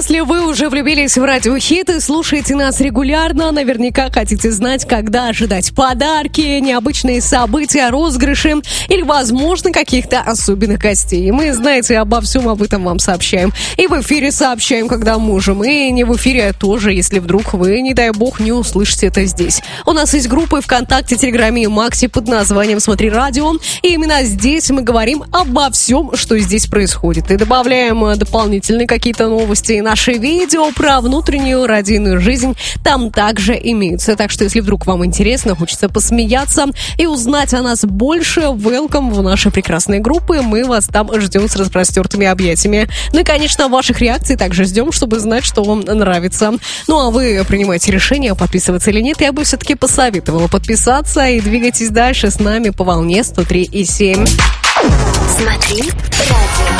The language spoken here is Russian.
Если вы уже влюбились в радиохиты, слушаете нас регулярно, наверняка хотите знать, когда ожидать подарки, необычные события, розыгрыши или, возможно, каких-то особенных гостей. И мы, знаете, обо всем об этом вам сообщаем. И в эфире сообщаем, когда можем, и не в эфире тоже, если вдруг вы, не дай бог, не услышите это здесь. У нас есть группы ВКонтакте, Телеграме и Максе под названием «Смотри радио». И именно здесь мы говорим обо всем, что здесь происходит. И добавляем дополнительные какие-то новости. И наши видео про внутреннюю радийную жизнь там также имеются. Так что, если вдруг вам интересно, хочется посмеяться и узнать о нас больше, welcome в наши прекрасные группы. Мы вас там ждем с распростертыми объятиями. Ну и, конечно, ваших реакций также ждем, чтобы знать, что вам нравится. Ну а вы принимаете решение, подписываться или нет. Я бы все-таки посоветовала подписаться и двигайтесь дальше с нами по волне 103,7. Смотри радио.